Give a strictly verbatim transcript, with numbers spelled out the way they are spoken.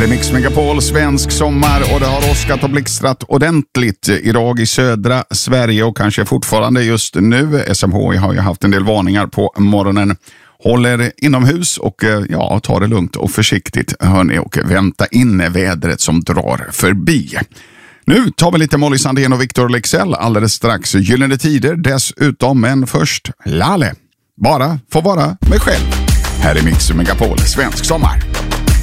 är Mix Megapol, svensk sommar, och det har åskat och blixtrat ordentligt idag i södra Sverige och kanske fortfarande just nu. S M H I har ju haft en del varningar på morgonen. Håller inomhus och ja, ta det lugnt och försiktigt, hörni, och vänta in vädret som drar förbi. Nu tar vi lite Molly Sandén och Victor Lexell alldeles strax. Gyllene tider dessutom, men först Lale. Bara få vara mig själv. Här är Mix Megapol, svensk sommar.